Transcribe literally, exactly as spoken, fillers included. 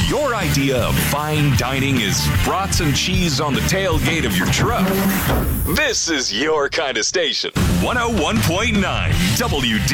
your idea of fine dining is brats and cheese on the tailgate of your truck, this is your kind of station. one oh one point nine W D